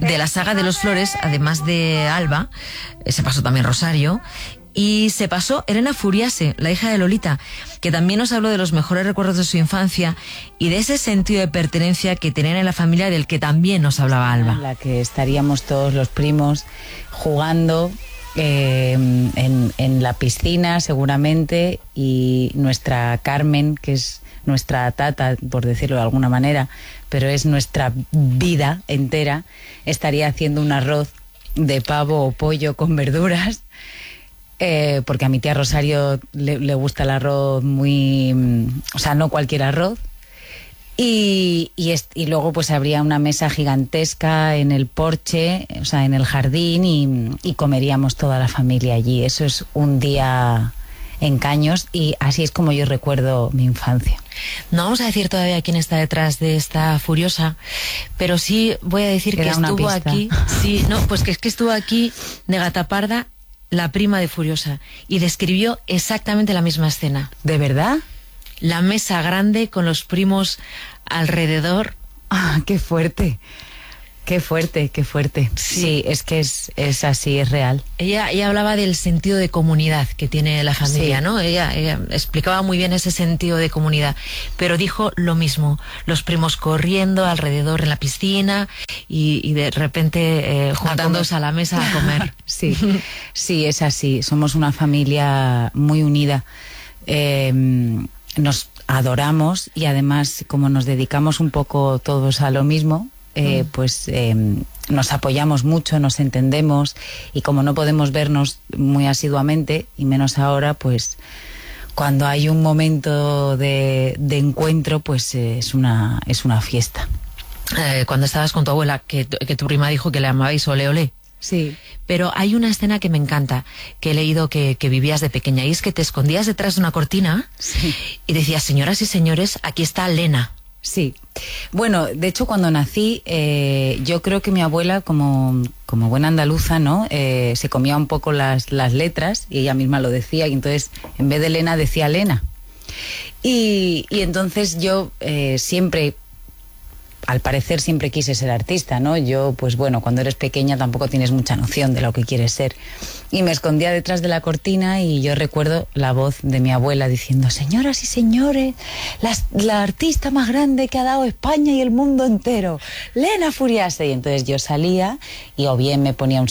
De la saga de los Flores, además de Alba, se pasó también Rosario, y se pasó Elena Furiase, la hija de Lolita, que también nos habló de los mejores recuerdos de su infancia y de ese sentido de pertenencia que tenían en la familia, del que también nos hablaba Alba. En la que estaríamos todos los primos jugando en la piscina seguramente, y nuestra Carmen, que es nuestra tata, por decirlo de alguna manera, pero es nuestra vida entera, estaría haciendo un arroz de pavo o pollo con verduras, porque a mi tía Rosario le gusta el arroz muy... O sea, no cualquier arroz. Y luego pues habría una mesa gigantesca en el porche, o sea, en el jardín, y comeríamos toda la familia allí. Eso es un día en Caños, y así es como yo recuerdo mi infancia. No vamos a decir todavía quién está detrás de esta Furiosa, pero sí voy a decir que estuvo aquí. Sí, no, pues que es que estuvo aquí Negata Parda, la prima de Furiosa, y describió exactamente la misma escena. ¿De verdad? La mesa grande con los primos alrededor. ¡Ah, qué fuerte! ¡Qué fuerte, qué fuerte! Sí, es que es así, es real. Ella hablaba del sentido de comunidad que tiene la familia, sí, ¿no? Ella explicaba muy bien ese sentido de comunidad, pero dijo lo mismo, los primos corriendo alrededor en la piscina y de repente juntándose a la mesa a comer. Sí, sí, es así, somos una familia muy unida. Nos adoramos, y además, como nos dedicamos un poco todos a lo mismo, pues nos apoyamos mucho, nos entendemos, y como no podemos vernos muy asiduamente, y menos ahora, pues cuando hay un momento de encuentro, pues es una fiesta. Cuando estabas con tu abuela, que tu prima dijo que le llamabais ole ole. Sí. Pero hay una escena que me encanta, que he leído que vivías de pequeña, y es que te escondías detrás de una cortina, sí, y decías: señoras y señores, aquí está Lena. Sí. Bueno, de hecho, cuando nací, yo creo que mi abuela, como buena andaluza, ¿no? Se comía un poco las letras, y ella misma lo decía, y entonces, en vez de Lena, decía Lena. Y entonces yo siempre... Al parecer siempre quise ser artista, ¿no? Yo, pues bueno, cuando eres pequeña tampoco tienes mucha noción de lo que quieres ser. Y me escondía detrás de la cortina, y yo recuerdo la voz de mi abuela diciendo: señoras y señores, la artista más grande que ha dado España y el mundo entero, Lena Furiase. Y entonces yo salía, y o bien me ponía un